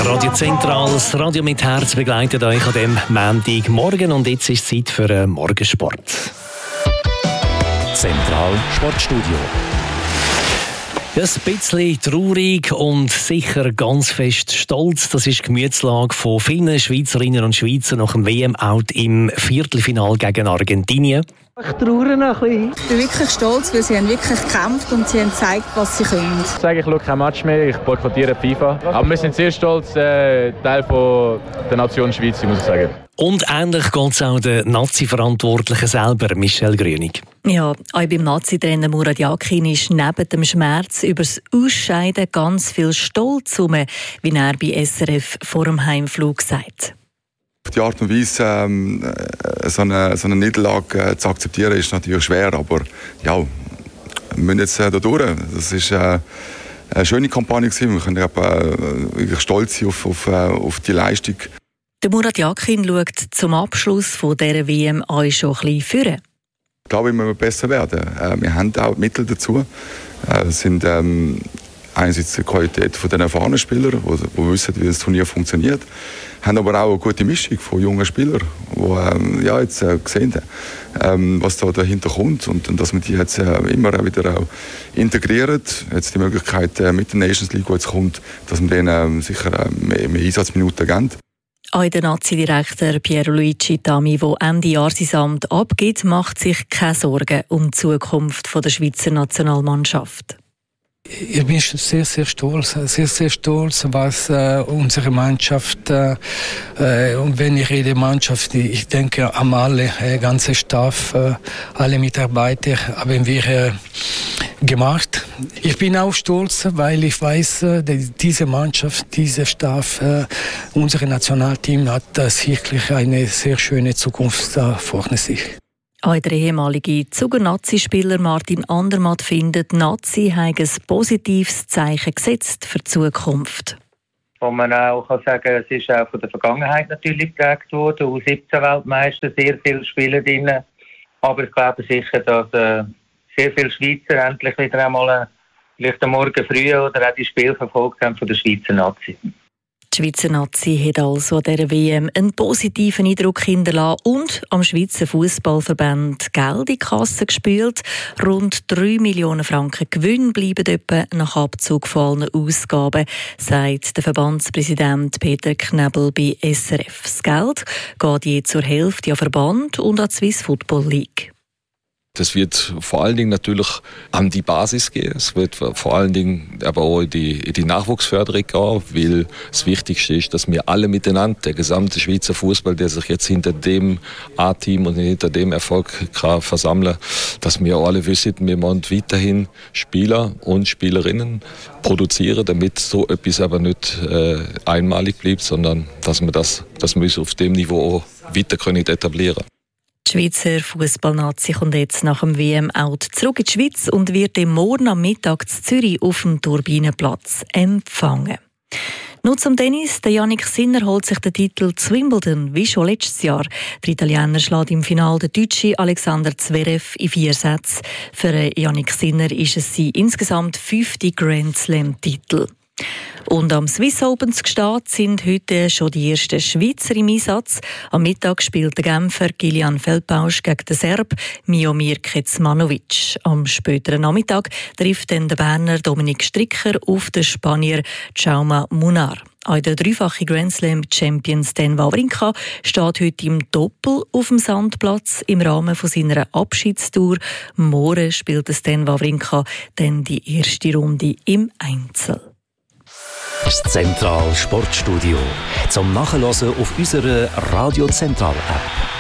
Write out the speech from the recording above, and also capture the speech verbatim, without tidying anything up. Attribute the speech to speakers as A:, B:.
A: Radio Zentral, das Radio mit Herz begleitet euch an diesem Montagmorgen und jetzt ist es Zeit für einen Morgensport.
B: Zentral Sportstudio.
A: Ja, ein bisschen traurig und sicher ganz fest stolz. Das ist die Gemütslage von vielen Schweizerinnen und Schweizer nach dem W M-Out im Viertelfinale gegen Argentinien.
C: Ich traue noch ein bisschen.
D: Ich bin wirklich stolz, weil sie haben wirklich gekämpft und sie haben gezeigt, was sie können.
E: Ich sage, ich schaue kein Match mehr, ich boykottiere FIFA. Aber wir sind sehr stolz, äh, Teil von der Nation Schweiz, muss ich sagen.
A: Und ähnlich geht es auch der Nazi-Verantwortlichen selber, Michel Grünig.
F: Ja, auch beim Nazi-Trainer Murat Yakin ist neben dem Schmerz über das Ausscheiden ganz viel Stolz herum, wie er bei S R F vor dem Heimflug sagt.
G: Die Art und Weise, ähm, so, eine, so eine Niederlage äh, zu akzeptieren, ist natürlich schwer, aber ja, wir müssen jetzt äh, da durch. Das war äh, eine schöne Kampagne gewesen. Wir können äh, wirklich stolz sein auf, auf, äh, auf die Leistung.
F: Der Murat Yakin schaut zum Abschluss von dieser W M auch schon ein bisschen vor.
G: Ich glaube, wir müssen besser werden. Äh, wir haben auch die Mittel dazu. Äh, es sind ähm, einerseits die Qualität der erfahrenen Spieler, die wissen, wie das Turnier funktioniert. Wir haben aber auch eine gute Mischung von jungen Spielern, die ähm, ja, jetzt äh, gesehen haben, ähm, was da dahinter kommt. Und, und dass wir die jetzt äh, immer wieder auch integrieren. Jetzt die Möglichkeit äh, mit der Nations League, die jetzt kommt, dass wir denen äh, sicher äh, mehr, mehr Einsatzminuten geben.
F: Auch der Nazi-Direktor Pierluigi Tami, der Ende Jahr sein Amt abgibt, macht sich keine Sorgen um die Zukunft der Schweizer Nationalmannschaft.
H: Ich bin sehr, sehr stolz, sehr, sehr stolz, was äh, unsere Mannschaft, äh, und wenn ich rede Mannschaft, ich denke an alle, äh, ganze Staff, äh, alle Mitarbeiter haben wir äh, gemacht. Ich bin auch stolz, weil ich weiß, äh, diese Mannschaft, dieser Staff, äh, unser Nationalteam hat äh, wirklich eine sehr schöne Zukunft da vorne sich.
F: Auch der ehemalige Zuger-Nazi-Spieler Martin Andermatt findet, Nazi haben ein positives Zeichen gesetzt für die Zukunft.
I: Wo man auch kann sagen, es ist auch von der Vergangenheit natürlich geprägt worden. U siebzehn Weltmeister, sehr viele Spieler drin. Aber ich glaube sicher, dass äh, sehr viele Schweizer endlich wieder einmal äh, vielleicht am Morgen früh oder auch die Spiele verfolgt haben von der Schweizer Nazi.
F: Die Schweizer Nazi hat also an dieser W M einen positiven Eindruck hinterlassen und am Schweizer Fußballverband Geld in die Kasse gespült. Rund drei Millionen Franken Gewinn bleiben etwa nach Abzug von allen Ausgaben, sagt der Verbandspräsident Peter Knebel bei S R F. Das Geld geht je zur Hälfte an Verband und an die Swiss Football League.
J: Das wird vor allen Dingen natürlich an die Basis gehen. Es wird vor allen Dingen aber auch in die, in die Nachwuchsförderung gehen, weil das Wichtigste ist, dass wir alle miteinander, der gesamte Schweizer Fußball, der sich jetzt hinter dem A-Team und hinter dem Erfolg kann versammeln, dass wir alle wissen, wir müssen weiterhin Spieler und Spielerinnen produzieren, damit so etwas aber nicht äh, einmalig bleibt, sondern dass wir das, dass wir auf dem Niveau auch weiter können etablieren.
F: Die Schweizer Fußballnazi kommt jetzt nach dem W M-Out zurück in die Schweiz und wird im Morgen am Mittag in Zürich auf dem Turbinenplatz empfangen. Nur zum Tennis. Der Jannik Sinner holt sich den Titel zu Wimbledon, wie schon letztes Jahr. Der Italiener schlägt im Finale den Deutschen Alexander Zverev in vier Sätzen. Für Jannik Sinner ist es sein insgesamt fünfter Grand Slam-Titel. Und am Swiss Open zu Gstaad sind heute schon die ersten Schweizer im Einsatz. Am Mittag spielt der Genfer Kilian Feldbausch gegen den Serb Miomir Kecmanovic. Am späteren Nachmittag trifft dann der Berner Dominik Stricker auf den Spanier Jaume Munar. Auch der dreifache Grand Slam Champion Stan Wawrinka steht heute im Doppel auf dem Sandplatz im Rahmen von seiner Abschiedstour. Morgen spielt Stan Wawrinka dann die erste Runde im Einzel.
B: Das Zentral Sportstudio zum Nachhören auf unserer Radio Zentral App.